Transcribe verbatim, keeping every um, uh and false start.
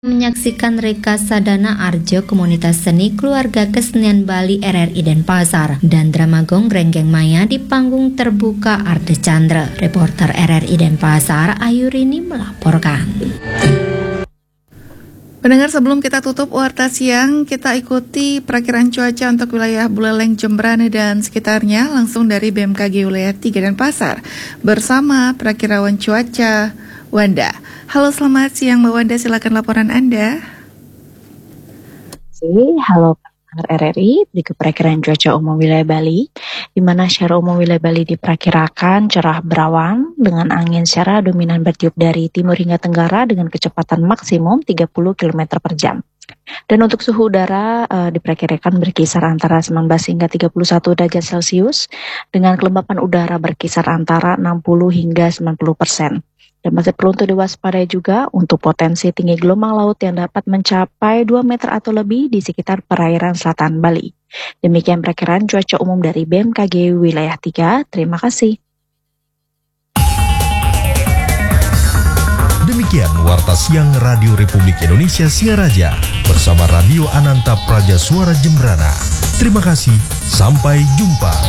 Menyaksikan Reksadana Arjo Komunitas Seni Keluarga Kesenian Bali R R I Denpasar dan drama Gonggreng Geng Maya di panggung terbuka Arte Chandra. Reporter R R I Denpasar Ayurini melaporkan. Pendengar, sebelum kita tutup Warta Siang, kita ikuti perakiraan cuaca untuk wilayah Buleleng, Jembrane dan sekitarnya langsung dari B M K G Wilayah tiga Denpasar bersama perakiraan cuaca Wanda. Halo, selamat siang Mbak Wanda, silakan laporan Anda. Halo pendengar R R I, berikut perakiraan cuaca umum wilayah Bali, di mana secara umum wilayah Bali diperkirakan cerah berawan dengan angin secara dominan bertiup dari timur hingga tenggara dengan kecepatan maksimum tiga puluh kilometer per jam. Dan untuk suhu udara uh, diperkirakan berkisar antara sembilan belas hingga tiga puluh satu derajat Celcius dengan kelembapan udara berkisar antara enam puluh hingga sembilan puluh persen. Dan masih perlu untuk diwaspadai juga untuk potensi tinggi gelombang laut yang dapat mencapai dua meter atau lebih di sekitar perairan selatan Bali. Demikian perakiraan cuaca umum dari B M K G Wilayah tiga. Terima kasih. Demikian Warta Siang Radio Republik Indonesia Singaraja bersama Radio Ananta Praja Suara Jembrana. Terima kasih, sampai jumpa.